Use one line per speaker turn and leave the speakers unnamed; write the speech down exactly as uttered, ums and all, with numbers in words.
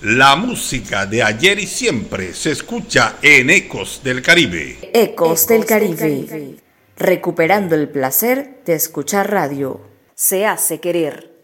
La música de ayer y siempre se escucha en Ecos del Caribe.
Ecos del Caribe. Recuperando el placer de escuchar radio. Se hace querer.